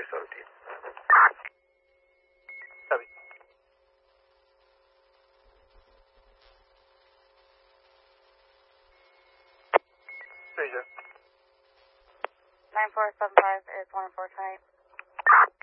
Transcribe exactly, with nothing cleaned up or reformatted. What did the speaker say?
seventeen. Copy. Three zero. nine four seven five is one four tonight.